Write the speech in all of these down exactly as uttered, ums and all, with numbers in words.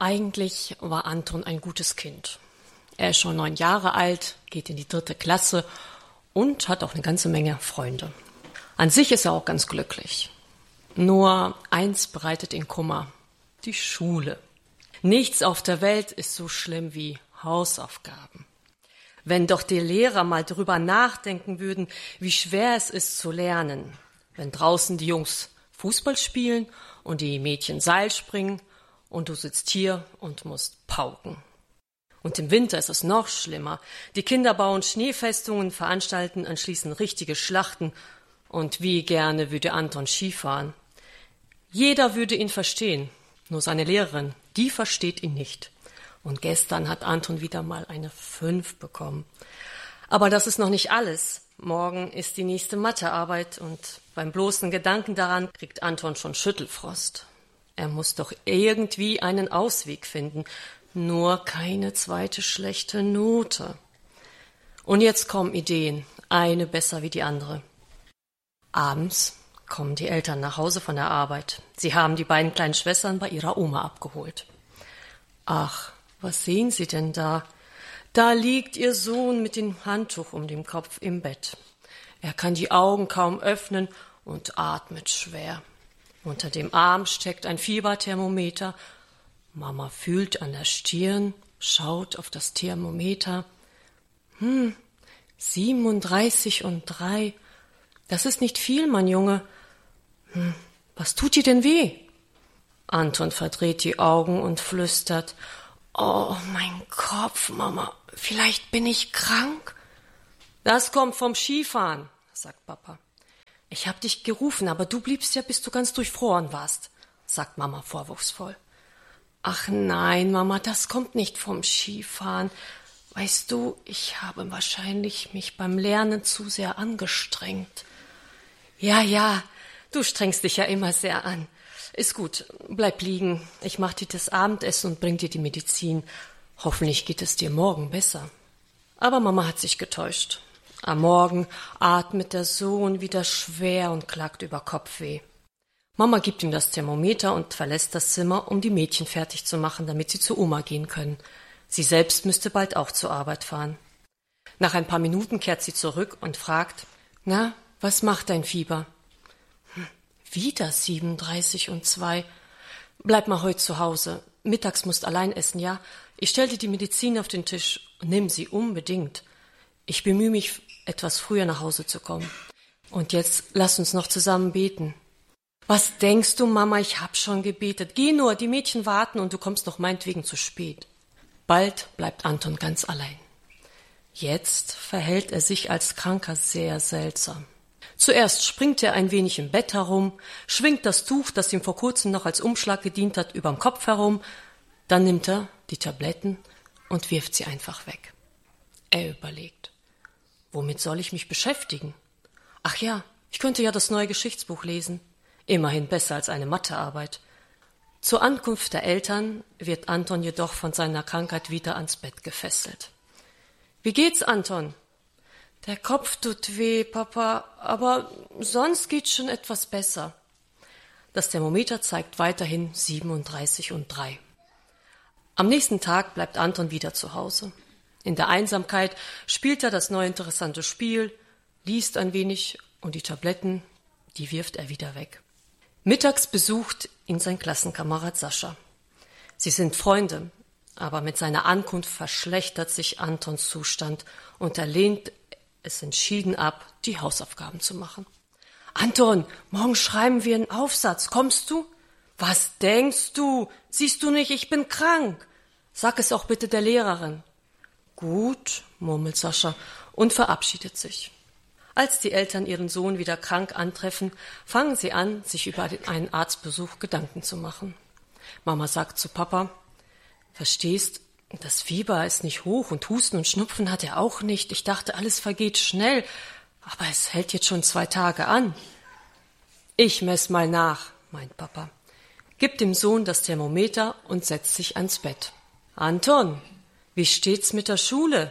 Eigentlich war Anton ein gutes Kind. Er ist schon neun Jahre alt, geht in die dritte Klasse und hat auch eine ganze Menge Freunde. An sich ist er auch ganz glücklich. Nur eins bereitet ihn Kummer: die Schule. Nichts auf der Welt ist so schlimm wie Hausaufgaben. Wenn doch die Lehrer mal drüber nachdenken würden, wie schwer es ist zu lernen. Wenn draußen die Jungs Fußball spielen und die Mädchen Seil springen und du sitzt hier und musst pauken. Und im Winter ist es noch schlimmer. Die Kinder bauen Schneefestungen, veranstalten anschließend richtige Schlachten. Und wie gerne würde Anton Skifahren. Jeder würde ihn verstehen, nur seine Lehrerin, die versteht ihn nicht. Und gestern hat Anton wieder mal eine fünf bekommen. Aber das ist noch nicht alles. Morgen ist die nächste Mathearbeit und beim bloßen Gedanken daran kriegt Anton schon Schüttelfrost. Er muss doch irgendwie einen Ausweg finden, nur keine zweite schlechte Note. Und jetzt kommen Ideen, eine besser wie die andere. Abends kommen die Eltern nach Hause von der Arbeit. Sie haben die beiden kleinen Schwestern bei ihrer Oma abgeholt. Ach, was sehen Sie denn da? Da liegt Ihr Sohn mit dem Handtuch um den Kopf im Bett. Er kann die Augen kaum öffnen und atmet schwer. Unter dem Arm steckt ein Fieberthermometer. Mama fühlt an der Stirn, schaut auf das Thermometer. Hm, siebenunddreißig und drei. Das ist nicht viel, mein Junge. Hm, was tut dir denn weh? Anton verdreht die Augen und flüstert: Oh, mein Kopf, Mama, vielleicht bin ich krank? Das kommt vom Skifahren, sagt Papa. Ich hab dich gerufen, aber du bliebst ja, bis du ganz durchfroren warst, sagt Mama vorwurfsvoll. Ach nein, Mama, das kommt nicht vom Skifahren. Weißt du, ich habe wahrscheinlich mich beim Lernen zu sehr angestrengt. Ja, ja, du strengst dich ja immer sehr an. Ist gut, bleib liegen. Ich mach dir das Abendessen und bring dir die Medizin. Hoffentlich geht es dir morgen besser. Aber Mama hat sich getäuscht. Am Morgen atmet der Sohn wieder schwer und klagt über Kopfweh. Mama gibt ihm das Thermometer und verlässt das Zimmer, um die Mädchen fertig zu machen, damit sie zu Oma gehen können. Sie selbst müsste bald auch zur Arbeit fahren. Nach ein paar Minuten kehrt sie zurück und fragt: Na, was macht dein Fieber? Hm, wieder siebenunddreißig und zwei. Bleib mal heute zu Hause. Mittags musst allein essen, ja? Ich stell dir die Medizin auf den Tisch. Nimm sie unbedingt. Ich bemühe mich, etwas früher nach Hause zu kommen. Und jetzt lass uns noch zusammen beten. Was denkst du, Mama, ich hab schon gebetet. Geh nur, die Mädchen warten und du kommst noch meinetwegen zu spät. Bald bleibt Anton ganz allein. Jetzt verhält er sich als Kranker sehr seltsam. Zuerst springt er ein wenig im Bett herum, schwingt das Tuch, das ihm vor kurzem noch als Umschlag gedient hat, überm Kopf herum. Dann nimmt er die Tabletten und wirft sie einfach weg. Er überlegt: Womit soll ich mich beschäftigen? Ach ja, ich könnte ja das neue Geschichtsbuch lesen. Immerhin besser als eine Mathearbeit. Zur Ankunft der Eltern wird Anton jedoch von seiner Krankheit wieder ans Bett gefesselt. Wie geht's, Anton? Der Kopf tut weh, Papa, aber sonst geht's schon etwas besser. Das Thermometer zeigt weiterhin siebenunddreißig und drei. Am nächsten Tag bleibt Anton wieder zu Hause. In der Einsamkeit spielt er das neue interessante Spiel, liest ein wenig und die Tabletten, die wirft er wieder weg. Mittags besucht ihn sein Klassenkamerad Sascha. Sie sind Freunde, aber mit seiner Ankunft verschlechtert sich Antons Zustand und er lehnt es entschieden ab, die Hausaufgaben zu machen. Anton, morgen schreiben wir einen Aufsatz, kommst du? Was denkst du? Siehst du nicht, ich bin krank. Sag es auch bitte der Lehrerin. Gut, murmelt Sascha und verabschiedet sich. Als die Eltern ihren Sohn wieder krank antreffen, fangen sie an, sich über einen Arztbesuch Gedanken zu machen. Mama sagt zu Papa: Verstehst, das Fieber ist nicht hoch und Husten und Schnupfen hat er auch nicht. Ich dachte, alles vergeht schnell, aber es hält jetzt schon zwei Tage an. Ich mess mal nach, meint Papa, gibt dem Sohn das Thermometer und setzt sich ans Bett. Anton, wie steht's mit der Schule?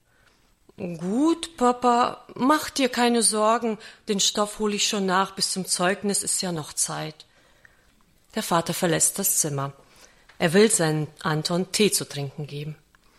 Gut, Papa, mach dir keine Sorgen, den Stoff hole ich schon nach, bis zum Zeugnis ist ja noch Zeit. Der Vater verlässt das Zimmer. Er will seinem Anton Tee zu trinken geben.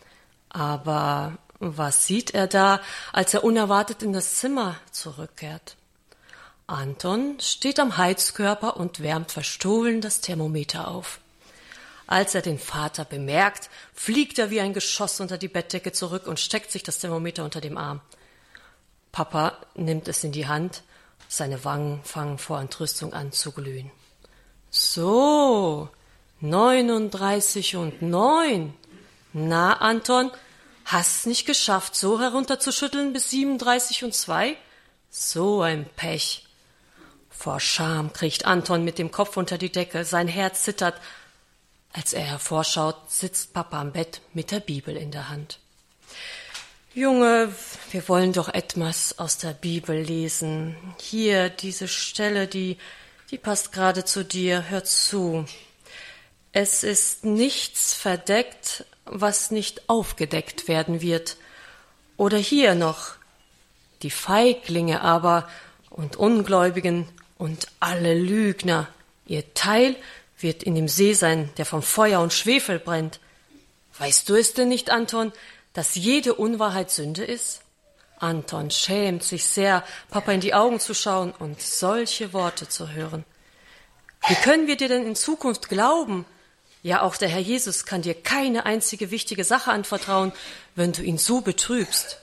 Aber was sieht er da, als er unerwartet in das Zimmer zurückkehrt? Anton steht am Heizkörper und wärmt verstohlen das Thermometer auf. Als er den Vater bemerkt, fliegt er wie ein Geschoss unter die Bettdecke zurück und steckt sich das Thermometer unter dem Arm. Papa nimmt es in die Hand, seine Wangen fangen vor Entrüstung an zu glühen. So, neununddreißig und neun. Na, Anton, hast nicht geschafft, so herunterzuschütteln bis siebenunddreißig und zwei? So ein Pech. Vor Scham kriecht Anton mit dem Kopf unter die Decke, sein Herz zittert. Als er hervorschaut, sitzt Papa am Bett mit der Bibel in der Hand. Junge, wir wollen doch etwas aus der Bibel lesen. Hier, diese Stelle, die, die passt gerade zu dir. Hör zu. Es ist nichts verdeckt, was nicht aufgedeckt werden wird. Oder hier noch. Die Feiglinge aber und Ungläubigen und alle Lügner, ihr Teil wird in dem See sein, der vom Feuer und Schwefel brennt. Weißt du es denn nicht, Anton, dass jede Unwahrheit Sünde ist? Anton schämt sich sehr, Papa in die Augen zu schauen und solche Worte zu hören. Wie können wir dir denn in Zukunft glauben? Ja, auch der Herr Jesus kann dir keine einzige wichtige Sache anvertrauen, wenn du ihn so betrübst.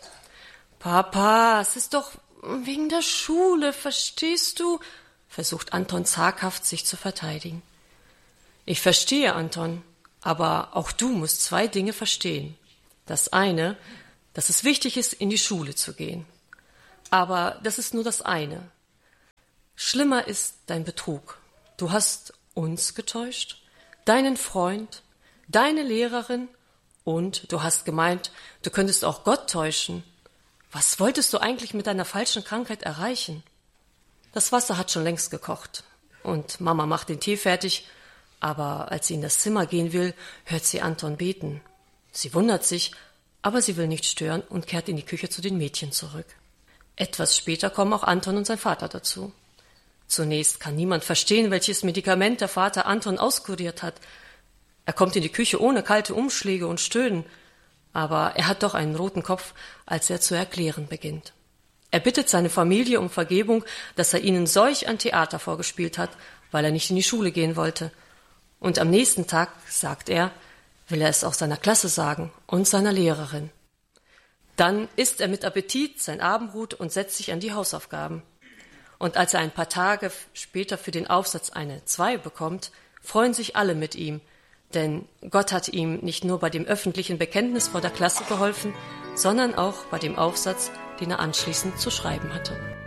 Papa, es ist doch wegen der Schule, verstehst du? Versucht Anton zaghaft, sich zu verteidigen. Ich verstehe, Anton, aber auch du musst zwei Dinge verstehen. Das eine, dass es wichtig ist, in die Schule zu gehen. Aber das ist nur das eine. Schlimmer ist dein Betrug. Du hast uns getäuscht, deinen Freund, deine Lehrerin und du hast gemeint, du könntest auch Gott täuschen. Was wolltest du eigentlich mit deiner falschen Krankheit erreichen? Das Wasser hat schon längst gekocht und Mama macht den Tee fertig, aber als sie in das Zimmer gehen will, hört sie Anton beten. Sie wundert sich, aber sie will nicht stören und kehrt in die Küche zu den Mädchen zurück. Etwas später kommen auch Anton und sein Vater dazu. Zunächst kann niemand verstehen, welches Medikament der Vater Anton auskuriert hat. Er kommt in die Küche ohne kalte Umschläge und Stöhnen, aber er hat doch einen roten Kopf, als er zu erklären beginnt. Er bittet seine Familie um Vergebung, dass er ihnen solch ein Theater vorgespielt hat, weil er nicht in die Schule gehen wollte. Und am nächsten Tag, sagt er, will er es auch seiner Klasse sagen und seiner Lehrerin. Dann isst er mit Appetit sein Abendbrot und setzt sich an die Hausaufgaben. Und als er ein paar Tage später für den Aufsatz eine zwei bekommt, freuen sich alle mit ihm, denn Gott hat ihm nicht nur bei dem öffentlichen Bekenntnis vor der Klasse geholfen, sondern auch bei dem Aufsatz, den er anschließend zu schreiben hatte.